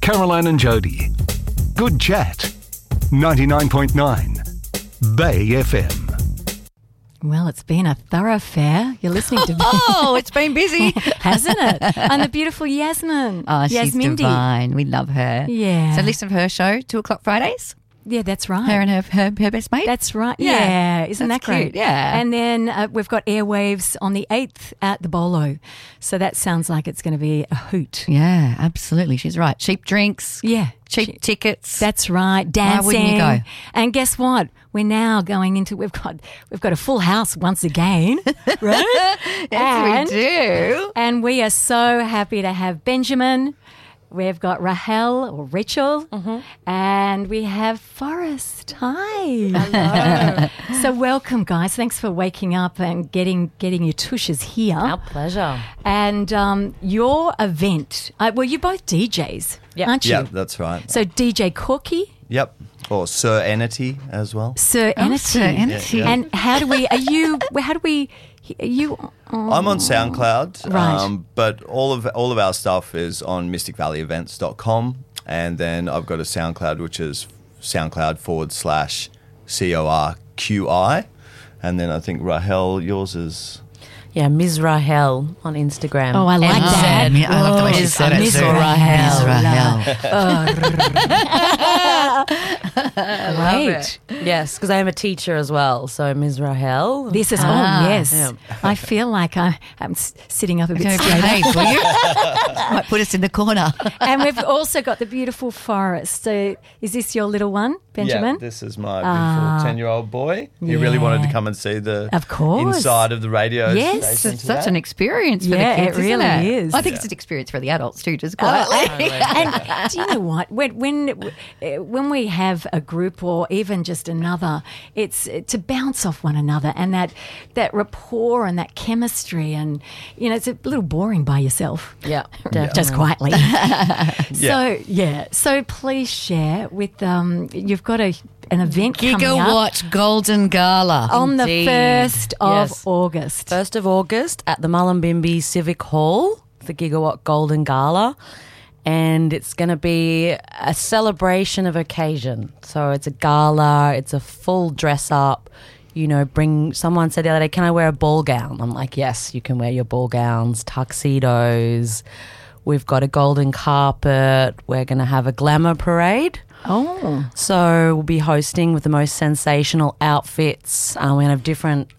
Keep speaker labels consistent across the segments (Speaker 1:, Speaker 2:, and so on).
Speaker 1: Caroline and Jody. Good chat. 99.9 Bay FM.
Speaker 2: Well, it's been a thoroughfare. You're listening to
Speaker 3: Oh, it's been busy.
Speaker 2: hasn't it? And the beautiful Yasmin.
Speaker 3: Oh, she's
Speaker 2: Yasmindy.
Speaker 3: divine. We love her.
Speaker 2: Yeah.
Speaker 3: So listen for her show, 2:00 Fridays.
Speaker 2: Yeah, that's right.
Speaker 3: Her and her best mate.
Speaker 2: That's right.
Speaker 3: Yeah.
Speaker 2: Yeah. Isn't
Speaker 3: That's
Speaker 2: that great?
Speaker 3: cute, yeah.
Speaker 2: And then we've got Airwaves on the 8th at the Bolo. So that sounds like it's going to be a hoot.
Speaker 3: Yeah, absolutely. She's right. Cheap drinks.
Speaker 2: Yeah.
Speaker 3: Cheap tickets.
Speaker 2: That's right. Dancing.
Speaker 3: Why wouldn't you go?
Speaker 2: And guess what? We're now going into we've got a full house once again. Right?
Speaker 3: Yes, we do.
Speaker 2: And we are so happy to have Benjamin. We've got Rahel or Rachel, and we have Forrest. Hi. Hello. So welcome, guys. Thanks for waking up and getting your tushes here.
Speaker 4: Our pleasure.
Speaker 2: And your event, well, you're both DJs,
Speaker 4: Yep.
Speaker 2: aren't you?
Speaker 5: Yeah, that's right.
Speaker 2: So DJ Corky,
Speaker 5: Yep. Or Sir Entity as well.
Speaker 2: Sir Entity.
Speaker 3: Sir Entity.
Speaker 5: Yeah.
Speaker 2: And how do we
Speaker 5: I'm on SoundCloud,
Speaker 2: Right.
Speaker 5: but all of our stuff is on mysticvalleyevents.com, and then I've got a SoundCloud which is SoundCloud/CORQI, and then I think Rahel, yours is.
Speaker 4: Yeah, Ms. Rahel on Instagram.
Speaker 2: Oh, I like
Speaker 4: And
Speaker 2: that.
Speaker 3: Yeah, I love the way she
Speaker 4: Ms.
Speaker 3: said it.
Speaker 4: Ms.
Speaker 3: too.
Speaker 4: Rahel.
Speaker 3: Ms. Rahel.
Speaker 2: Great.
Speaker 4: Yes, because I am a teacher as well. So Ms. Rahel.
Speaker 2: This is, yes.
Speaker 4: Yeah.
Speaker 2: I feel like I'm sitting up a bit
Speaker 3: Go
Speaker 2: straight.
Speaker 3: behave, will you? Might put us in the corner.
Speaker 2: And we've also got the beautiful Forrest. So is this your little one, Benjamin?
Speaker 5: Yeah, this is my beautiful 10-year-old boy. He really wanted to come and see the
Speaker 2: Of course.
Speaker 5: inside of the radio
Speaker 2: Yes.
Speaker 5: station
Speaker 3: It's
Speaker 5: today.
Speaker 3: such an experience for
Speaker 2: Yeah,
Speaker 3: the kids,
Speaker 2: it really
Speaker 3: isn't it?
Speaker 2: is.
Speaker 3: I think it's an experience for the adults too, just quietly.
Speaker 2: And do you know what? When we have a group or even just another, it's to bounce off one another and that rapport and that chemistry, and it's a little boring by yourself.
Speaker 4: Yeah, definitely.
Speaker 2: Just quietly. So please share with you've got an event coming up
Speaker 3: Gigawatt Golden Gala.
Speaker 2: on the
Speaker 4: Indeed.
Speaker 2: 1st of
Speaker 4: Yes.
Speaker 2: August.
Speaker 4: 1st of August at the Mullumbimby Civic Hall, the Gigawatt Golden Gala. And it's going to be a celebration of occasion. So it's a gala, it's a full dress up. Someone said the other day, can I wear a ball gown? I'm like, yes, you can wear your ball gowns, tuxedos. We've got a golden carpet. We're going to have a glamour parade.
Speaker 2: Oh.
Speaker 4: So we'll be hosting with the most sensational outfits. We're going to have different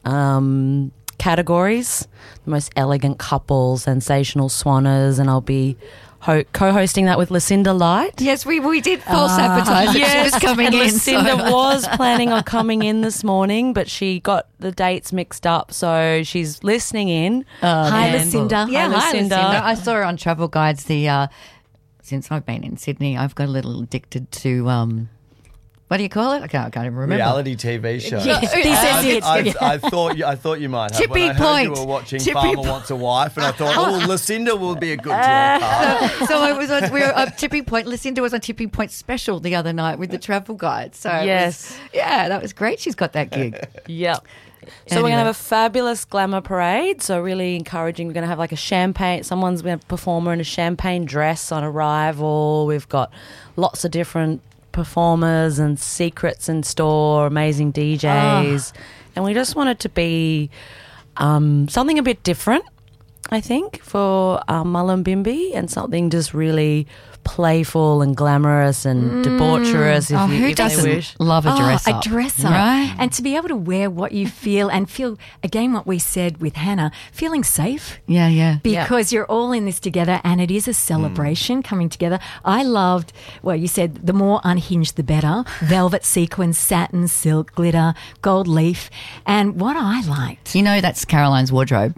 Speaker 4: categories. The most elegant couples, sensational swanners, and I'll be co-hosting that with Lucinda Light.
Speaker 3: Yes, we did false advertise that she was coming
Speaker 4: and
Speaker 3: in.
Speaker 4: Lucinda was planning on coming in this morning, but she got the dates mixed up, so she's listening in.
Speaker 2: Hi,
Speaker 4: And-
Speaker 2: Lucinda.
Speaker 3: Yeah,
Speaker 4: Hi, Lucinda.
Speaker 3: I saw her on Travel Guides. Since I've been in Sydney, I've got a little addicted to what do you call it? I can't even remember.
Speaker 5: reality TV show.
Speaker 2: Yes, this is it.
Speaker 5: I thought you might have.
Speaker 3: Tippy
Speaker 5: when I heard
Speaker 3: Point.
Speaker 5: you were watching
Speaker 3: Tippy
Speaker 5: Farmer
Speaker 3: Point.
Speaker 5: Wants a Wife, and I thought, Lucinda will be a good draw card.
Speaker 3: So we were at Tipping Point. Lucinda was on Tipping Point special the other night with the Travel Guide. So
Speaker 4: Yes.
Speaker 3: that was great. She's got that gig.
Speaker 4: Yep. So we're going to have a fabulous glamour parade. So really encouraging. We're going to have like a champagne. Someone's going to performer in a champagne dress on arrival. We've got lots of different performers and secrets in store. Amazing DJs, and we just want it to be something a bit different. I think for Mullumbimby, and something just really playful and glamorous and debaucherous, if
Speaker 3: Who
Speaker 4: they
Speaker 3: doesn't
Speaker 4: wish.
Speaker 3: love a dress up?
Speaker 2: A dress up.
Speaker 3: Right?
Speaker 2: And to be able to wear what you feel and feel, again, what we said with Hannah, feeling safe.
Speaker 3: Yeah.
Speaker 2: Because you're all in this together and it is a celebration coming together. I loved, you said the more unhinged the better. Velvet, sequins, satin, silk, glitter, gold leaf. And what I liked,
Speaker 3: That's Caroline's wardrobe.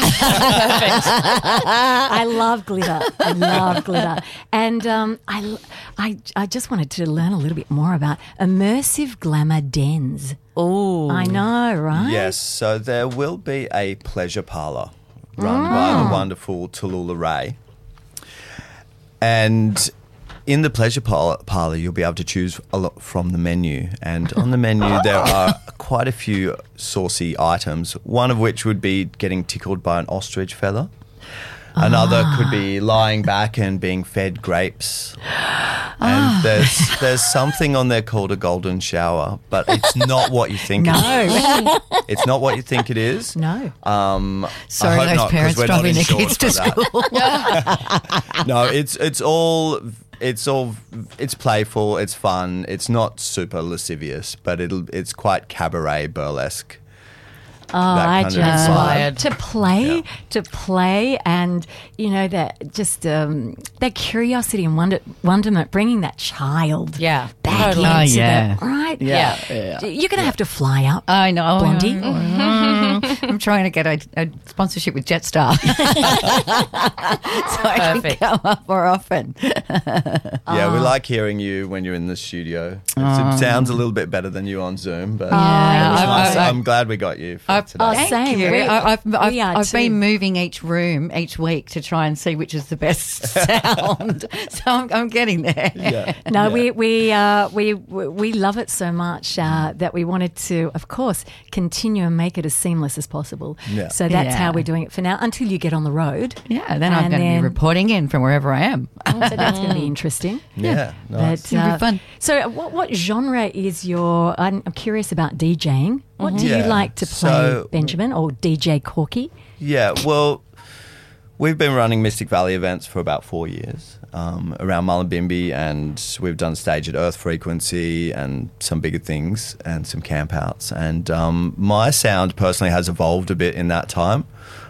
Speaker 2: I love glitter. I love glitter. And I just wanted to learn a little bit more about immersive glamour dens.
Speaker 4: Oh,
Speaker 2: I know, right?
Speaker 5: Yes, so there will be a pleasure parlour run by the wonderful Tallulah Ray. And in the pleasure parlour, you'll be able to choose a lot from the menu. And on the menu, there are quite a few saucy items, one of which would be getting tickled by an ostrich feather. Another could be lying back and being fed grapes. And there's something on there called a golden shower, but it's not what you think it is.
Speaker 2: No.
Speaker 5: It's not what you think it is.
Speaker 2: No.
Speaker 3: Sorry,
Speaker 5: I hope
Speaker 3: those
Speaker 5: not, 'cause
Speaker 3: parents
Speaker 5: we're not
Speaker 3: driving their
Speaker 5: insured
Speaker 3: kids to
Speaker 5: for that.
Speaker 3: school.
Speaker 5: No, it's playful, it's fun. It's not super lascivious, but it's quite cabaret burlesque.
Speaker 2: Oh, I
Speaker 5: kind of
Speaker 2: just
Speaker 5: vibe.
Speaker 2: to play, and that just that curiosity and wonderment, bringing that child back
Speaker 4: Totally.
Speaker 2: into
Speaker 3: Oh, yeah.
Speaker 2: the right.
Speaker 3: Yeah.
Speaker 2: You're going to have to fly up.
Speaker 3: I know.
Speaker 2: Blondie.
Speaker 3: I'm trying to get a sponsorship with Jetstar. So I can come up more often.
Speaker 5: Yeah, we like hearing you when you're in the studio. It sounds a little bit better than you on Zoom, but I'm glad we got you for today.
Speaker 2: Oh,
Speaker 3: Thank
Speaker 2: same.
Speaker 3: you.
Speaker 2: We are
Speaker 3: I've
Speaker 2: too.
Speaker 3: been moving each room each week to try and see which is the best sound. So I'm getting there.
Speaker 5: Yeah.
Speaker 2: No,
Speaker 5: Yeah.
Speaker 2: we love it so much that we wanted to, of course, continue and make it as seamless as possible.
Speaker 5: Yeah.
Speaker 2: So that's
Speaker 3: Yeah.
Speaker 2: how we're doing it for now until you get on the road.
Speaker 3: Yeah, then I'm
Speaker 2: And
Speaker 3: going to be
Speaker 2: then-
Speaker 3: reporting in from wherever I am.
Speaker 2: So that's going to be interesting.
Speaker 5: Yeah, nice.
Speaker 2: But,
Speaker 3: It'll be fun.
Speaker 2: So what genre is your? I'm curious about DJing. What do you
Speaker 5: Yeah.
Speaker 2: like to play,
Speaker 5: So-
Speaker 2: Benjamin, or DJ Corky?
Speaker 5: Yeah, well, we've been running Mystic Valley events for about 4 years around Mullumbimby, and we've done stage at Earth Frequency and some bigger things and some campouts. And my sound personally has evolved a bit in that time.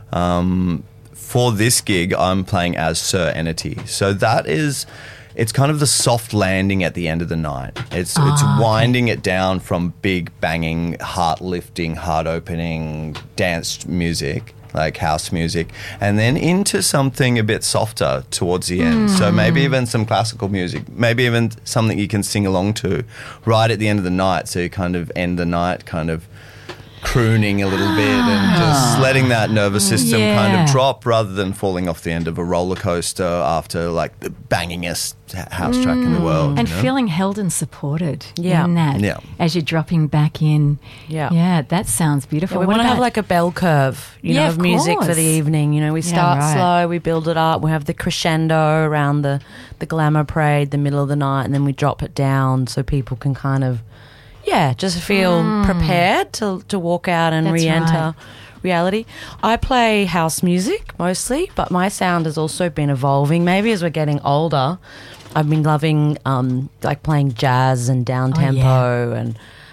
Speaker 5: For this gig, I'm playing as Sir Entity. So that is... It's kind of the soft landing at the end of the night. It's winding it down from big, banging, heart-lifting, heart-opening dance music, like house music, and then into something a bit softer towards the end. So maybe even some classical music, maybe even something you can sing along to right at the end of the night. So you kind of end the night kind of crooning a little bit and just letting that nervous system kind
Speaker 2: Yeah.
Speaker 5: of drop rather than falling off the end of a roller coaster after like the bangingest house track in the world.
Speaker 2: And
Speaker 5: you know?
Speaker 2: feeling held and supported
Speaker 4: Yeah.
Speaker 2: in that
Speaker 5: Yeah.
Speaker 2: as you're dropping back in.
Speaker 4: Yeah.
Speaker 2: Yeah, that sounds beautiful.
Speaker 4: Yeah, we
Speaker 2: What
Speaker 4: want to have
Speaker 2: about-
Speaker 4: like a bell curve,
Speaker 2: Yeah,
Speaker 4: of
Speaker 2: of
Speaker 4: music for
Speaker 2: course.
Speaker 4: the evening. We start
Speaker 3: right.
Speaker 4: slow, we build it up, we have the crescendo around the glamour parade, the middle of the night, and then we drop it down so people can kind of, just feel prepared to walk out and
Speaker 2: That's
Speaker 4: re-enter
Speaker 2: right.
Speaker 4: reality. I play house music mostly, but my sound has also been evolving. Maybe as we're getting older, I've been loving like playing jazz and down tempo and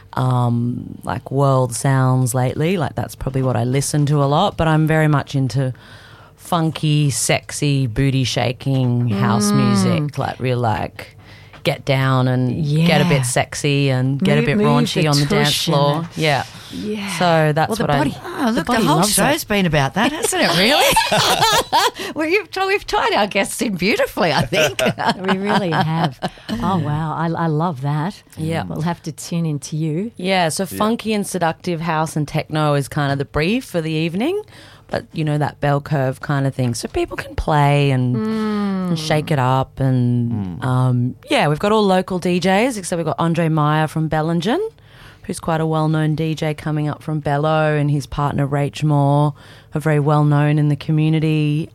Speaker 4: like world sounds lately. Like that's probably what I listen to a lot, but I'm very much into funky, sexy, booty shaking house music, like real like get down and get a
Speaker 2: Yeah.
Speaker 4: bit sexy and get a bit
Speaker 2: Move
Speaker 4: raunchy
Speaker 2: the
Speaker 4: on the dance
Speaker 2: tush and
Speaker 4: floor.
Speaker 2: the-
Speaker 4: Yeah.
Speaker 2: Yeah.
Speaker 4: So that's
Speaker 2: Well, the
Speaker 4: what
Speaker 2: body-
Speaker 3: Oh, look, the
Speaker 2: body
Speaker 3: whole
Speaker 2: loves
Speaker 3: show's
Speaker 2: it.
Speaker 3: been about that, hasn't it, really? Well, we've tied our guests in beautifully, I think.
Speaker 2: We really have. Oh, wow. I love that.
Speaker 4: Yeah.
Speaker 2: We'll have to tune into you.
Speaker 4: Yeah, so funky and seductive house and techno is kind of the brief for the evening, but that bell curve kind of thing, so people can play and shake it up. And we've got all local DJs, except we've got Andre Meyer from Bellingen, who's quite a well-known DJ coming up from Bello, and his partner Rach Moore are very well-known in the community.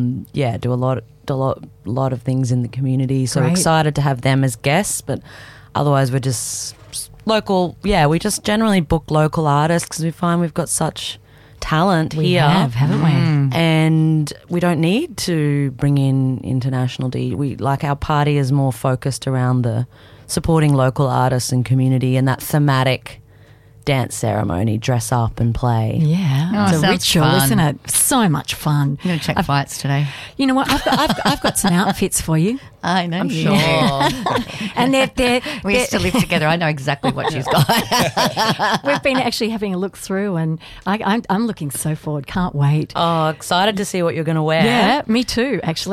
Speaker 4: Do a lot of things in the community, so
Speaker 2: Great.
Speaker 4: excited to have them as guests, but otherwise we're just local. Yeah, we just generally book local artists because we find we've got such talent
Speaker 2: We
Speaker 4: here,
Speaker 2: have, haven't we?
Speaker 4: and we don't need to bring in international We like our party is more focused around the supporting local artists and community and that thematic dance ceremony, dress up and play.
Speaker 2: Yeah.
Speaker 3: Oh,
Speaker 2: It's a
Speaker 3: sounds
Speaker 2: ritual,
Speaker 3: fun.
Speaker 2: isn't it? So much fun.
Speaker 3: I'm going to check flights today.
Speaker 2: You know what? I've got some outfits for you.
Speaker 3: I know.
Speaker 4: I'm
Speaker 3: you
Speaker 4: sure.
Speaker 3: do.
Speaker 2: And
Speaker 3: We used to live together. I know exactly what she's got.
Speaker 2: we've been actually having a look through, and I'm looking so forward. Can't wait.
Speaker 4: Oh, excited to see what you're going to wear.
Speaker 2: Yeah, me too, actually.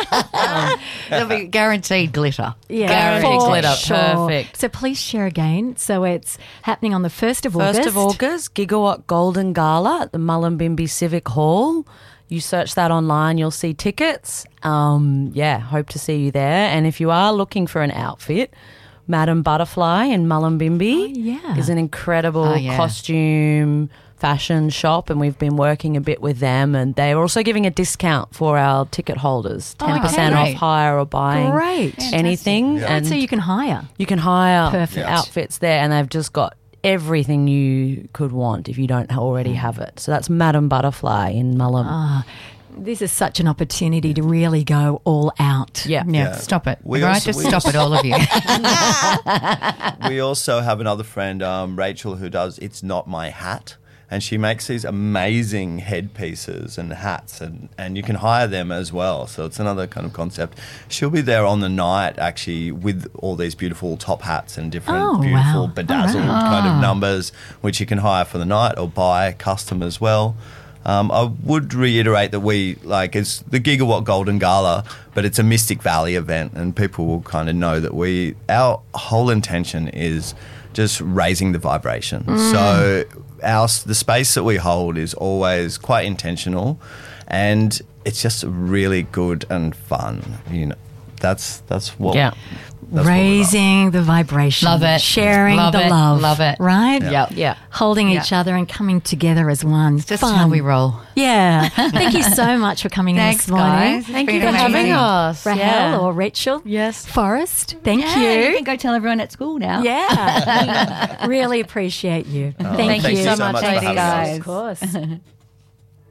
Speaker 3: There'll be guaranteed glitter.
Speaker 2: Yeah,
Speaker 4: Guaranteed
Speaker 2: for
Speaker 4: glitter.
Speaker 2: sure.
Speaker 4: Perfect.
Speaker 2: So please share again. So it's happening on the 1st of August.
Speaker 4: 1st of August, Gigawatt Golden Gala at the Mullumbimby Civic Hall. You search that online, you'll see tickets. Hope to see you there. And if you are looking for an outfit, Madam Butterfly in Mullumbimby
Speaker 2: Oh, yeah.
Speaker 4: is an incredible
Speaker 3: Oh, yeah.
Speaker 4: costume, fashion shop, and we've been working a bit with them, and they're also giving a discount for our ticket holders, 10% off
Speaker 3: great.
Speaker 4: hire or buying
Speaker 2: Great.
Speaker 4: anything.
Speaker 5: Yeah.
Speaker 4: And
Speaker 2: So you can hire.
Speaker 4: you can hire
Speaker 2: Perfect.
Speaker 4: outfits there, and they've just got everything you could want if you don't already have it. So that's Madame Butterfly in Mullum.
Speaker 2: This is such an opportunity to really go all out.
Speaker 4: Yeah.
Speaker 3: Yeah,
Speaker 5: Yeah.
Speaker 3: stop it.
Speaker 5: We
Speaker 3: right,
Speaker 5: also-
Speaker 3: just
Speaker 5: we
Speaker 3: stop it, all of you.
Speaker 5: We also have another friend, Rachel, who does It's Not My Hat. And she makes these amazing headpieces and hats, and you can hire them as well. So it's another kind of concept. She'll be there on the night, actually, with all these beautiful top hats and different
Speaker 2: Oh,
Speaker 5: beautiful
Speaker 2: wow.
Speaker 5: bedazzled kind of numbers, which you can hire for the night or buy custom as well. I would reiterate that it's the Gigawatt Golden Gala, but it's a Mystic Valley event, and people will kind of know that our whole intention is just raising the vibration. So the space that we hold is always quite intentional, and it's just really good and fun. You know, that's what.
Speaker 4: Yeah.
Speaker 5: That's what we're
Speaker 2: Raising the vibration.
Speaker 3: Love it.
Speaker 2: Sharing
Speaker 3: Love
Speaker 2: the
Speaker 3: it.
Speaker 2: love.
Speaker 3: Love it.
Speaker 2: Right?
Speaker 3: Yeah.
Speaker 4: Yeah.
Speaker 2: Holding
Speaker 3: Yeah.
Speaker 2: each other and coming together as one.
Speaker 3: Just
Speaker 2: Fun.
Speaker 3: how we roll.
Speaker 2: Yeah. Thank you so much for coming
Speaker 3: Thanks,
Speaker 2: in this morning.
Speaker 3: guys.
Speaker 4: Thank
Speaker 3: It's
Speaker 4: you
Speaker 3: been
Speaker 4: for having
Speaker 3: amazing.
Speaker 4: us.
Speaker 2: Rahel
Speaker 4: Yeah.
Speaker 2: or Rachel.
Speaker 4: Yes.
Speaker 2: Forrest, thank
Speaker 3: Yeah, you
Speaker 2: you.
Speaker 3: can go tell everyone at school now.
Speaker 2: Yeah. Really appreciate you.
Speaker 5: Thank
Speaker 2: you
Speaker 5: you so much for
Speaker 2: Thanks,
Speaker 5: having us.
Speaker 2: guys. Of course.